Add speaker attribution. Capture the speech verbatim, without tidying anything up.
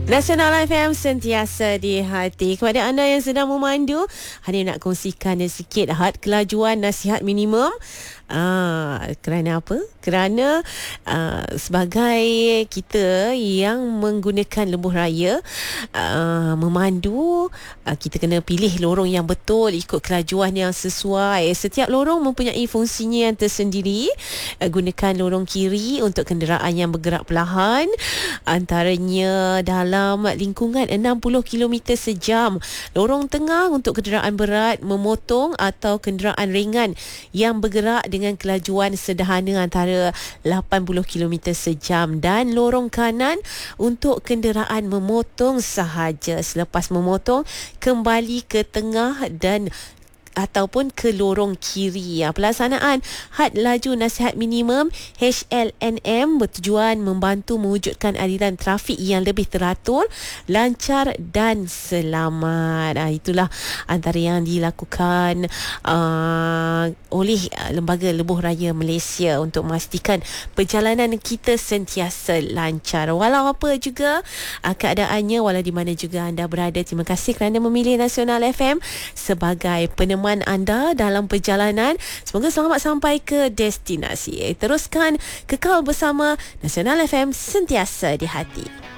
Speaker 1: Nasional F M sentiasa di hati. Kepada anda yang sedang memandu, Hani nak kongsikan sikit had kelajuan nasihat minimum. Ah, kerana apa? Kerana ah, sebagai kita yang menggunakan lebuh raya ah, memandu, ah, kita kena pilih lorong yang betul, ikut kelajuan yang sesuai. Setiap lorong mempunyai fungsinya yang tersendiri. Ah, gunakan lorong kiri untuk kenderaan yang bergerak perlahan, antaranya dalam lingkungan enam puluh kilometer sejam. Lorong tengah untuk kenderaan berat, memotong atau kenderaan ringan yang bergerak dengan kelajuan sederhana antara lapan puluh kilometer sejam, dan lorong kanan untuk kenderaan memotong sahaja. Selepas memotong, kembali ke tengah dan ataupun ke lorong kiri. Ya, pelaksanaan had laju nasihat minimum H L N M bertujuan membantu mewujudkan aliran trafik yang lebih teratur, lancar dan selamat. Ha, itulah antara yang dilakukan uh, oleh Lembaga Lebuh Raya Malaysia untuk memastikan perjalanan kita sentiasa lancar. Walau apa juga uh, keadaannya, walau di mana juga anda berada, terima kasih kerana memilih Nasional F M sebagai peneman anda dalam perjalanan. Semoga selamat sampai ke destinasi. Teruskan kekal bersama Nasional F M sentiasa di hati.